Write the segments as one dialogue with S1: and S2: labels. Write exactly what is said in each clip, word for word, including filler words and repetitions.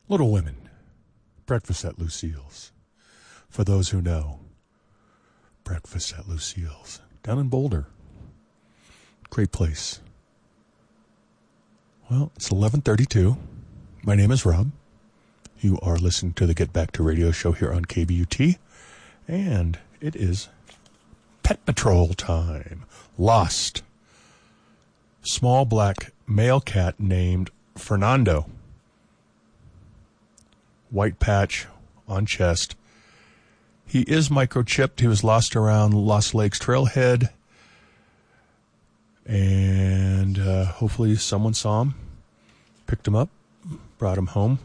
S1: Little Women, Breakfast at Lucille's. For those who know, Breakfast at Lucille's, down in Boulder. Great place. Well, it's eleven thirty-two. My name is Rob. You are listening to the Get Back to Radio show here on K B U T. And it is Pet Patrol time. Lost. Small black male cat named Fernando. White patch on chest. He is microchipped. He was lost around Lost Lakes Trailhead. And uh, hopefully someone saw him, picked him up, brought him home.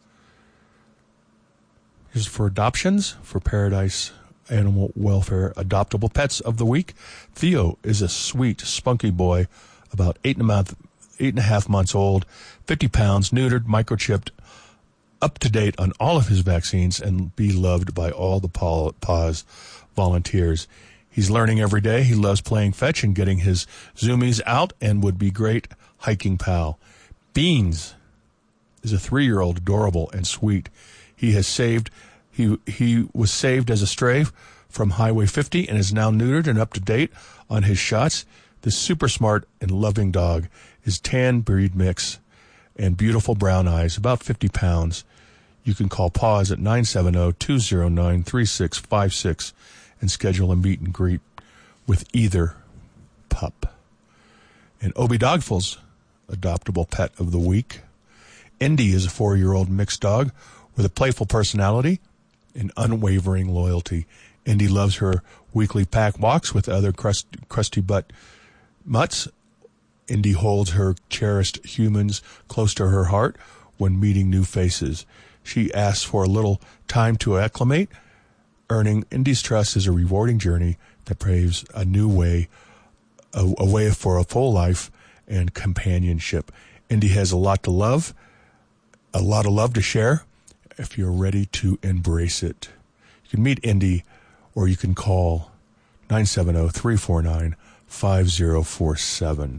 S1: Here's for adoptions, for Paradise Animal Welfare Adoptable Pets of the Week. Theo is a sweet, spunky boy, about eight and a month, eight and a half months old, fifty pounds, neutered, microchipped, up to date on all of his vaccines, and beloved by all the paws volunteers. He's learning every day. He loves playing fetch and getting his zoomies out, and would be great hiking pal. Beans is a three-year-old, adorable and sweet. He has saved. He he was saved as a stray from Highway fifty and is now neutered and up to date on his shots. This super smart and loving dog is tan breed mix and beautiful brown eyes, about fifty pounds. You can call Paws at nine seven zero, two zero nine, three six five six and schedule a meet and greet with either pup. And Obie Dogful's adoptable pet of the week. Indy is a four-year-old mixed dog with a playful personality and unwavering loyalty. Indy loves her weekly pack walks with other crust, crusty butt mutts. Indy holds her cherished humans close to her heart when meeting new faces. She asks for a little time to acclimate. Earning Indy's trust is a rewarding journey that paves a new way, a, a way for a full life and companionship. Indy has a lot to love, a lot of love to share if you're ready to embrace it. You can meet Indy, or you can call nine seven zero, three four nine, five zero four seven.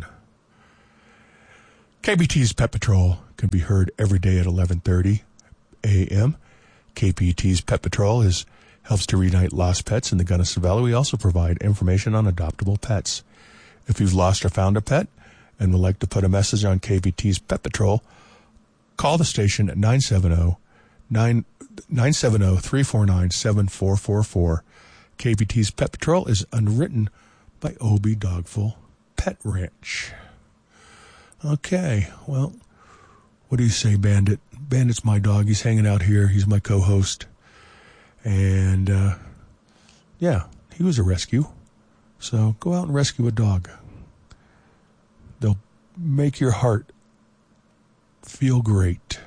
S1: K B T's Pet Patrol can be heard every day at eleven thirty a.m. K B T's Pet Patrol is helps to reunite lost pets in the Gunnison Valley. We also provide information on adoptable pets. If you've lost or found a pet and would like to put a message on K B T's Pet Patrol, call the station at nine seven zero, three four nine, seven four four four. K B T's Pet Patrol is underwritten by Obie Dogful Pet Ranch. Okay, well, what do you say, Bandit? Bandit's my dog. He's hanging out here. He's my co-host. And, uh, yeah, he was a rescue. So go out and rescue a dog. They'll make your heart feel great.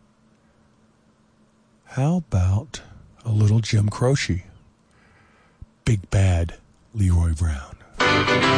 S1: How about a little Jim Croce? Big Bad Leroy Brown.